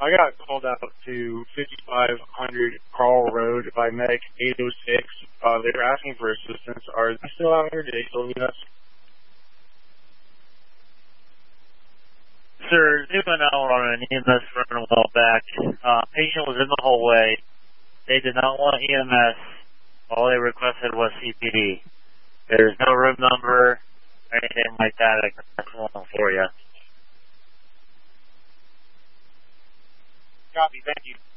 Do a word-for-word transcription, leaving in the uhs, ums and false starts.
I got called out to fifty-five hundred Carl Road by Medic eight oh six. Uh, they were asking for assistance. Are they still out here? Do they still need us? Sir, doing out on an E M S run a while back. Uh, patient was in the hallway. They did not want E M S. All they requested was C P D. There's no room number or anything like that. I can pass along for you. Copy. Thank you.